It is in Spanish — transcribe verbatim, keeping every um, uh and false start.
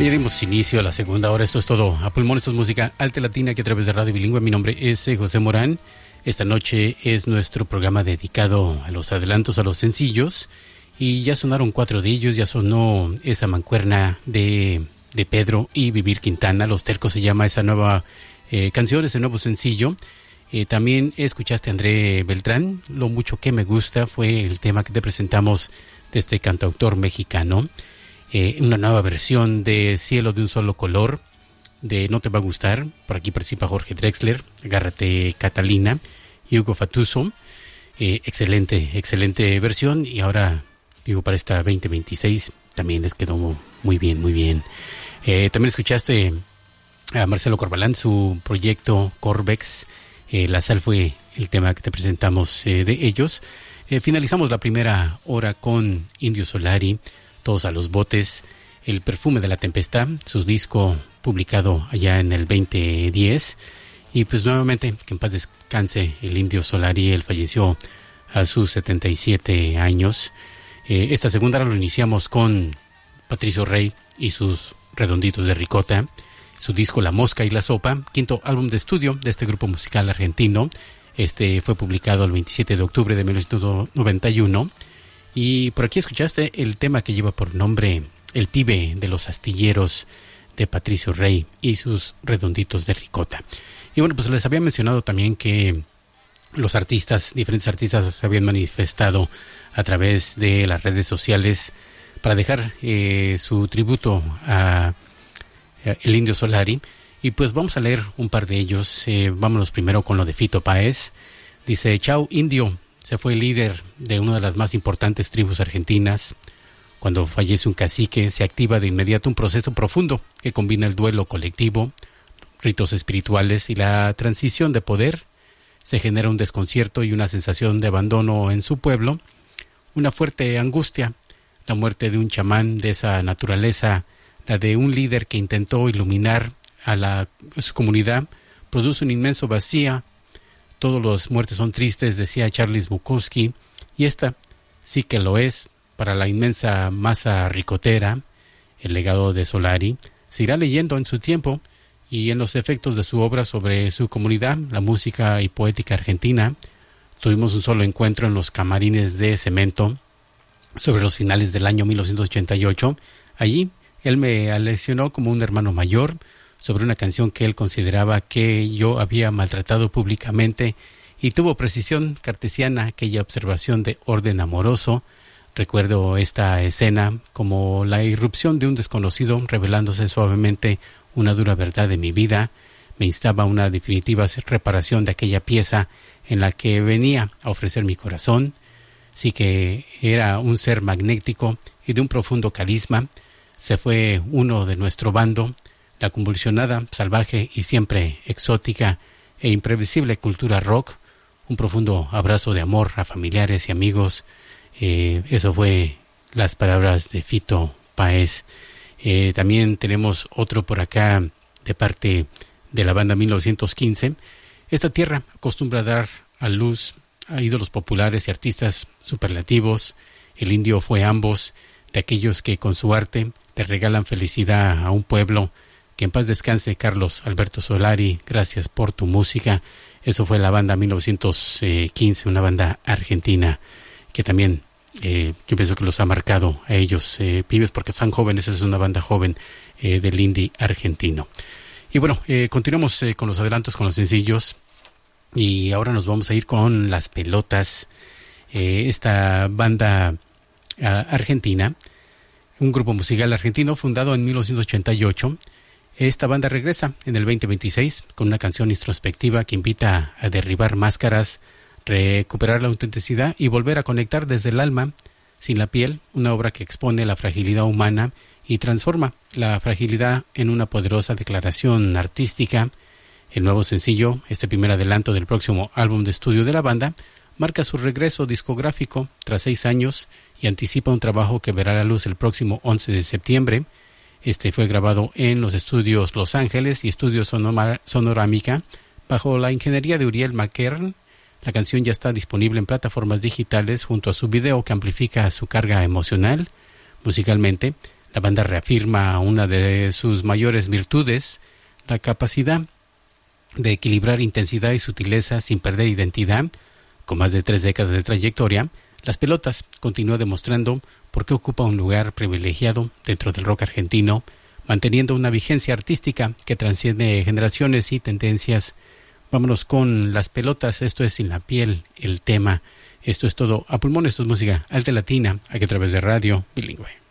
Ya dimos inicio a la segunda hora. Esto es todo a pulmón. Esto es música alta latina que a través de Radio Bilingüe. Mi nombre es José Morán. Esta noche es nuestro programa dedicado a los adelantos, a los sencillos. Y ya sonaron cuatro de ellos. Ya sonó esa mancuerna de, de Pedro y Vivir Quintana. Los Tercos se llama esa nueva eh, canción, ese nuevo sencillo. Eh, también escuchaste a André Beltrán. Lo mucho que me gusta fue el tema que te presentamos de este cantautor mexicano. Eh, una nueva versión de Cielo de un solo color, de No te va a gustar. Por aquí participa Jorge Drexler, Agárrate Catalina y Hugo Fatuso. Eh, excelente, excelente versión. Y ahora, digo, para esta veinte veintiséis también les quedó muy bien, muy bien. Eh, también escuchaste a Marcelo Corbalán, su proyecto Corvex. Eh, La Sal fue el tema que te presentamos eh, de ellos. Eh, finalizamos la primera hora con Indio Solari, Todos a los botes, El perfume de la tempestad, su disco publicado allá en el veinte diez. Y pues nuevamente, que en paz descanse el Indio Solari. Él falleció a sus setenta y siete años. Eh, esta segunda hora lo iniciamos con Patricio Rey y sus Redonditos de Ricota, su disco La Mosca y la Sopa, quinto álbum de estudio de este grupo musical argentino. Este fue publicado el veintisiete de octubre de mil novecientos noventa y uno. Y por aquí escuchaste el tema que lleva por nombre El pibe de los astilleros, de Patricio Rey y sus Redonditos de Ricota. Y bueno, pues les había mencionado también que los artistas, diferentes artistas se habían manifestado a través de las redes sociales para dejar eh, su tributo a, a el Indio Solari. Y pues vamos a leer un par de ellos. Eh, vámonos primero con lo de Fito Páez. Dice: Chao Indio. Se fue el líder de una de las más importantes tribus argentinas. Cuando fallece un cacique, se activa de inmediato un proceso profundo que combina el duelo colectivo, ritos espirituales y la transición de poder. Se genera un desconcierto y una sensación de abandono en su pueblo, una fuerte angustia, la muerte de un chamán de esa naturaleza, la de un líder que intentó iluminar a, la, a su comunidad, produce un inmenso vacío. Todos los muertes son tristes, decía Charles Bukowski, y esta sí que lo es. Para la inmensa masa ricotera, el legado de Solari se irá leyendo en su tiempo y en los efectos de su obra sobre su comunidad, la música y poética argentina. Tuvimos un solo encuentro en los camarines de Cemento sobre los finales del año mil novecientos ochenta y ocho. Allí él me aleccionó como un hermano mayor sobre una canción que él consideraba que yo había maltratado públicamente, y tuvo precisión cartesiana, aquella observación de orden amoroso. Recuerdo esta escena como la irrupción de un desconocido revelándose suavemente una dura verdad de mi vida. Me instaba a una definitiva reparación de aquella pieza en la que venía a ofrecer mi corazón. Sí que era un ser magnético y de un profundo carisma. Se fue uno de nuestro bando. La convulsionada, salvaje y siempre exótica e imprevisible cultura rock, un profundo abrazo de amor a familiares y amigos. Eh, eso fue las palabras de Fito Páez. Eh, también tenemos otro por acá de parte de la banda mil novecientos quince. Esta tierra acostumbra a dar a luz a ídolos populares y artistas superlativos. El Indio fue ambos, de aquellos que con su arte le regalan felicidad a un pueblo. Que en paz descanse Carlos Alberto Solari, gracias por tu música. Eso fue la banda mil novecientos quince, una banda argentina que también eh, yo pienso que los ha marcado a ellos, eh, pibes, porque están jóvenes. Es una banda joven eh, del indie argentino. Y bueno, eh, continuamos eh, con los adelantos, con los sencillos, y ahora nos vamos a ir con Las Pelotas, eh, esta banda uh, argentina, un grupo musical argentino fundado en mil novecientos ochenta y ocho. Esta banda regresa en el veinte veintiséis con una canción introspectiva que invita a derribar máscaras, recuperar la autenticidad y volver a conectar desde el alma, sin la piel, una obra que expone la fragilidad humana y transforma la fragilidad en una poderosa declaración artística. El nuevo sencillo, este primer adelanto del próximo álbum de estudio de la banda, marca su regreso discográfico tras seis años y anticipa un trabajo que verá la luz el próximo once de septiembre. Este fue grabado en los estudios Los Ángeles y Estudios Sonoma, Sonorámica, bajo la ingeniería de Uriel McKern. La canción ya está disponible en plataformas digitales junto a su video que amplifica su carga emocional. Musicalmente, La banda reafirma una de sus mayores virtudes, la capacidad de equilibrar intensidad y sutileza sin perder identidad. Con más de tres décadas de trayectoria, Las Pelotas continúa demostrando por qué ocupa un lugar privilegiado dentro del rock argentino, manteniendo una vigencia artística que trasciende generaciones y tendencias. Vámonos con Las Pelotas, esto es Sin la Piel, el tema. Esto es todo a pulmón, esto es música alta latina, aquí a través de Radio Bilingüe.